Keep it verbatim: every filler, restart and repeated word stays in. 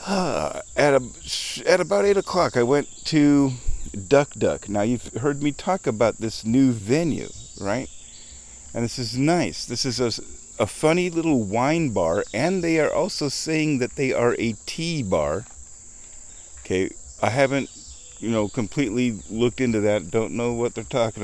Uh, at a, at about eight o'clock, I went to Duck Duck. Now you've heard me talk about this new venue, right? And this is nice. This is a, a funny little wine bar, and they are also saying that they are a tea bar. Okay, I haven't, you know, completely looked into that. Don't know what they're talking